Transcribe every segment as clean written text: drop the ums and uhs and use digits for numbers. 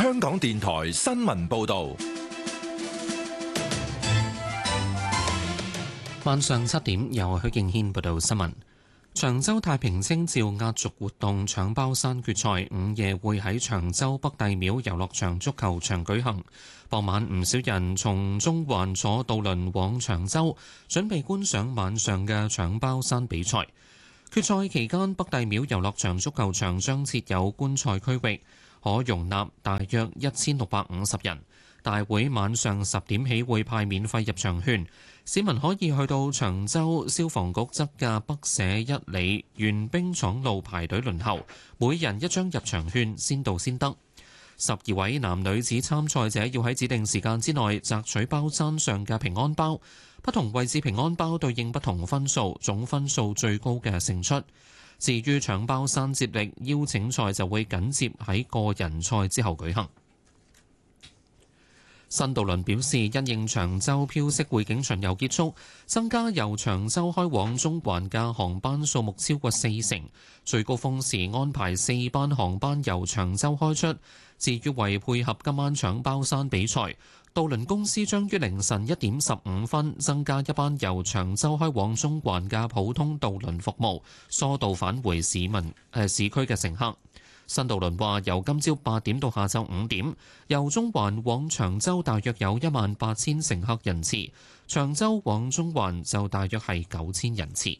香港電台新聞報道。 晚上7點，由許敬軒報道新聞。長洲太平清醮壓軸活動搶包山決賽午夜會喺長洲北帝廟遊樂場足球場舉行。傍晚唔少人從中環坐渡輪往長洲，準備觀賞晚上嘅搶包山比賽。決賽期間，北帝廟遊樂場足球場將設有觀賽區域，可容納大約1650人。大會晚上10點起會派免費入場券，市民可以去到長洲消防局側嘅北社1里沿冰廠路排隊輪候，每人一張入場券，先到先得。12位男女子參賽者要喺指定時間之內摘取包山上嘅平安包，不同位置平安包對應不同分數，總分數最高嘅勝出。至於搶包山接力邀請賽就會緊接喺個人賽之後舉行。新渡輪表示，因應長洲飄色匯景巡遊結束，增加由長洲開往中環嘅航班數目超過40%，最高峰時安排4班航班由長洲開出。至於為配合今晚搶包山比賽，渡輪公司將於凌晨1點15分增加一班由長洲開往中環嘅普通渡輪服務，疏導返回市區嘅乘客。新渡輪話，由今朝8點到下晝5點，由中環往長洲大約有18000乘客人次，長洲往中環就大約係9000人次。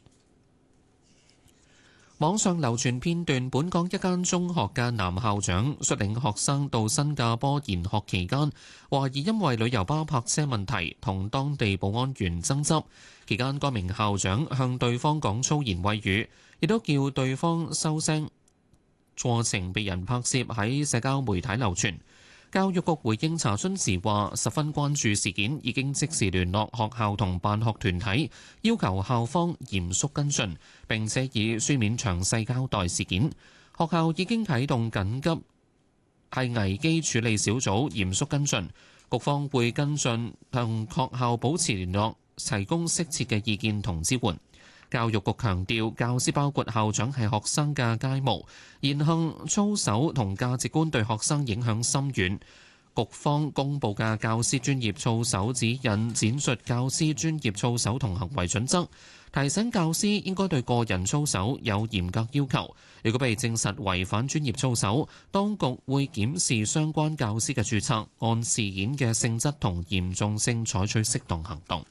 網上流傳片段，本港一間中學嘅男校長率領學生到新加坡研學期間，懷疑因為旅遊巴泊車問題同當地保安員爭執，期間該名校長向對方講粗言穢語，亦都叫對方收聲。過程被人拍攝喺社交媒體流傳。教育局回應查詢時話，十分關注事件，已經即時聯絡學校同辦學團體，要求校方嚴肅跟進，並且以書面詳細交代事件。學校已經啟動緊急危機處理小組，嚴肅跟進。局方會跟進，同學校保持聯絡，提供適切嘅意見同支援。教育局強調，教師包括校長係學生嘅楷模，言行操守同價值觀對學生影響深遠。局方公布嘅教師專業操守指引闡述教師專業操守同行為準則，提醒教師應該對個人操守有嚴格要求。如果被證實違反專業操守，當局會檢視相關教師嘅註冊，按事件嘅性質同嚴重性採取適當行動。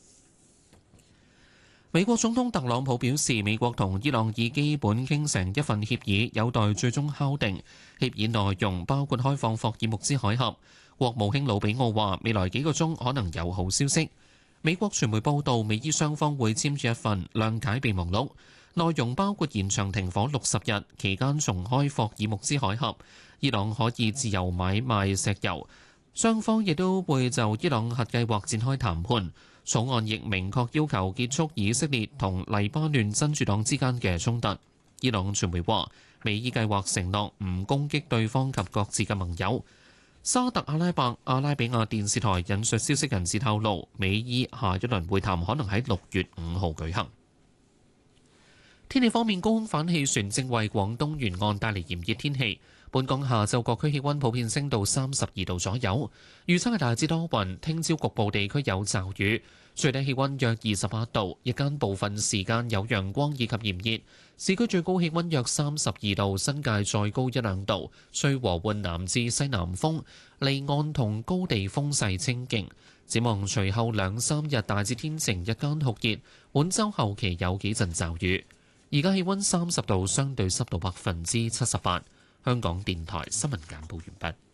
美國總統特朗普表示，美國同伊朗已基本傾成一份協議，有待最終敲定。協議內容包括開放霍爾木茲海峽。國務卿魯比奧話，未來幾個鐘可能有好消息。美國傳媒報道，美伊雙方會簽署一份諒解備忘錄，內容包括延長停火60日，期間重開霍爾木茲海峽，伊朗可以自由買賣石油。雙方亦都會就伊朗核計劃展開談判。草案亦明確要求結束以色列同黎巴嫩真主黨之間嘅衝突。伊朗傳媒話，美伊計劃承諾唔攻擊對方及各自嘅盟友。沙特阿拉比亞電視台引述消息人士透露，美伊下一輪會談可能喺6月5號舉行。天氣方面，高空反氣旋正為廣東沿岸帶嚟炎熱天氣。本港下晝各區氣溫普遍升到32度左右，預測係大致多雲，聽朝局部地區有驟雨，最低氣溫約28度，日間部分時間有陽光以及炎熱，市區最高氣溫約32度，新界再高1-2度，吹和緩南至西南風，離岸同高地風勢清勁。展望隨後2-3日大致天晴，日間酷熱，本週後期有幾陣驟雨。而家氣溫30度，相對濕度78%。香港電台新聞簡報完畢。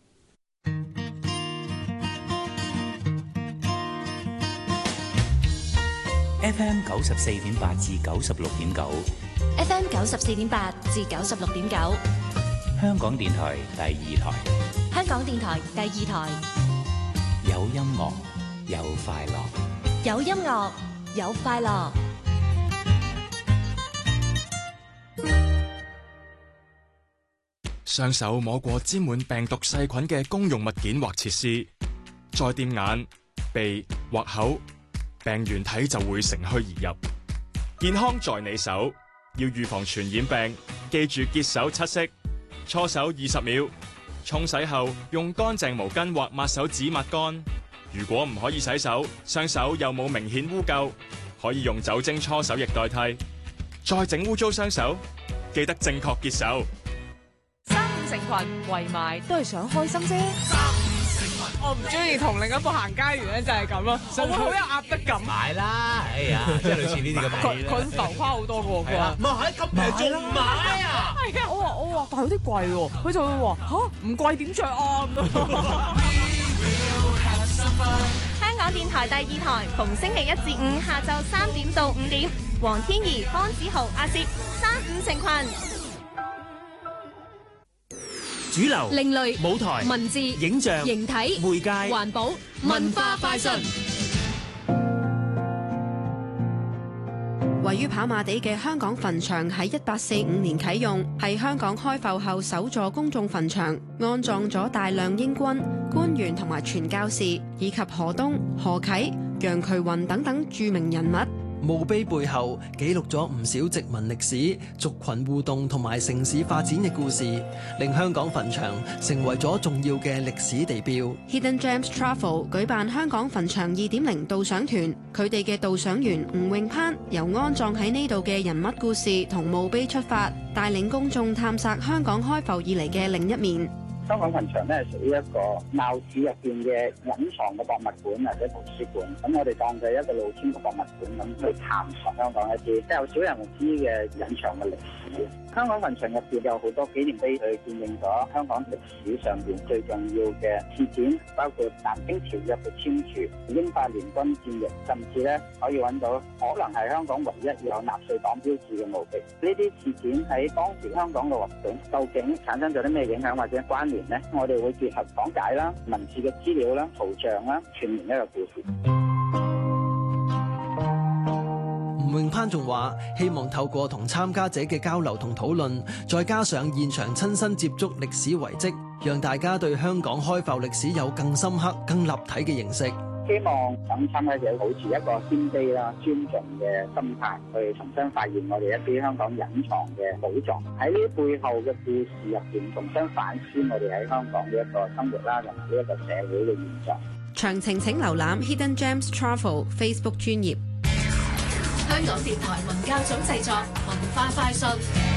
FM 94.8至96.9 ，FM 94.8至96.9， 香港電台第2台， 香港電台第2台， 有音樂，有快樂， 有音樂，有快樂。 雙手摸過沾滿病毒細菌嘅公用物件或設施，再掂眼、鼻或口，病原體就會乘虛而入。健康在你手，要預防傳染病，記住潔手7式，搓手20秒， 沖洗後用乾淨毛巾或抹手紙抹乾。如果唔可以洗手，雙手又冇明顯污垢，可以用酒精搓手液代替。再整污糟雙手，記得正確潔手。 三五成群圍埋都係想開心啫。我唔中意同另一個行街完咧，就係咁咯，我會好有壓迫感。 買啦，哎呀，即係類似呢啲咁嘅。 佢浮誇好多嘅喎，佢話唔係咁平仲唔買啊？ 係啊，我話但係有啲貴喎，佢就會話嚇唔貴點着啊？ 香港電台第二台，逢星期一至五下晝3點到5點，黃天怡、方子豪、阿攝，三五成群。 主流、 另類舞台、 文字、 影像、 形體、 媒介、 環保、文化快訊。 位於跑馬地嘅香港墳場喺1845年啟用，係香港開埠後首座公眾墳場，安葬咗大量英軍、官員同埋傳教士，以及何東、何啟、楊衢雲等等著名人物。 墓碑背後記錄咗唔少殖民歷史、族群互動同埋城市發展嘅故事，令香港墳場成為咗重要嘅歷史地標。 Hidden Gems Travel 舉辦香港墳場2.0導賞團，佢哋嘅導賞員吳永攀由安葬喺呢度嘅人物故事同墓碑出發，帶領公眾探索香港開埠以嚟嘅另一面。 香港墳場咧係屬於一個鬧市入邊嘅隱藏嘅博物館或者圖書館，咁我哋當佢係一個露天嘅博物館咁去探索香港一啲即係有少人知嘅隱藏嘅歷史。香港墳場入邊有好多紀念碑，去見證咗香港歷史上邊最重要嘅事件，包括南京條約嘅簽署、英法聯軍戰役，甚至咧可以揾到可能係香港唯一有納粹黨標誌嘅墓碑。呢啲事件喺當時香港嘅環境究竟產生咗啲咩影響或者關聯呢？我哋會結合講解啦、文字嘅資料啦、圖像啦，串聯一個故事。 吳永攀仲話：希望透過同參加者嘅交流同討論，再加上現場親身接觸歷史遺跡，讓大家對香港開埠歷史有更深刻、更立體嘅認識。 希望等參加者保持一個謙卑啦、尊重嘅心態，去重新發現我哋一啲香港隱藏嘅寶藏。喺呢背後嘅故事入邊，重新反思我哋喺香港嘅一個生活啦，同埋呢一個社會嘅現狀。 詳情請瀏覽 Hidden Gems Travel Facebook 專頁。 香港電台文教組製作，文化快訊。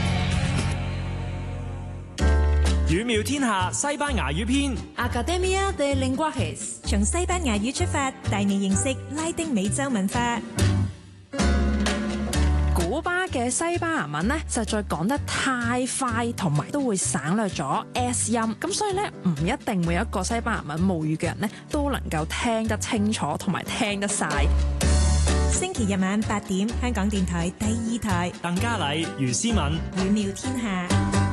語妙天下西班牙語篇 Academia de Lenguajes 從西班牙語出發，帶你認識拉丁美洲文化。 古巴嘅西班牙文呢，實在講得太快，同埋都會省略咗 S 音，咁所以呢，唔一定每一個西班牙文母語嘅人呢，都能夠聽得清楚同埋聽得晒。 星期日晚8點，香港電台第2台， 鄧嘉麗、余思敏， 語妙天下。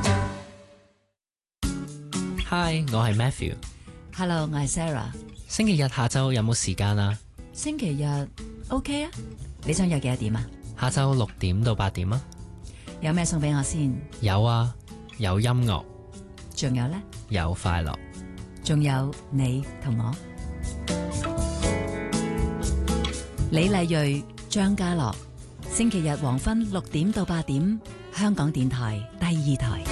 Hi， 我係 Matthew。Hello， 我係 Sarah。 星期日下晝有冇時間啊？ 星期日 OK 啊，你想約幾多點啊？ 下晝6點到8點啊。 有咩送俾我先？ 有啊，有音樂。 仲有呢？ 有快樂。 仲有你同我。李麗蕊、張家樂，星期日黃昏6點到8點，香港電台第2台。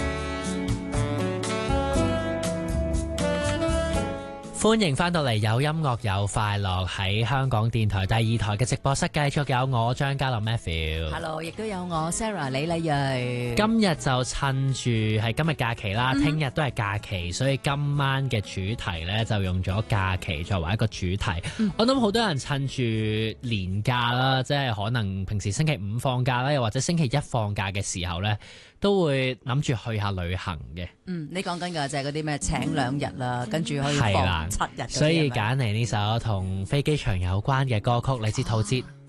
歡迎翻到嚟，有音樂有快樂，喺香港電台第2台嘅直播室，繼續有我張家樂 Matthew。Hello， 亦都有我 Sarah 李麗蕊。 今日就趁住係今日假期啦，聽日都係假期，所以今晚嘅主題呢，就用咗假期作為一個主題。我諗好多人趁住年假啦，即係可能平時星期5放假啦，又或者星期1放假嘅時候呢，都會諗住去下旅行嘅。 你講緊嘅就係嗰啲咩請2日啦，跟住可以放7日。 所以揀嚟呢首同飛機場有關嘅歌曲，嚟自陶喆。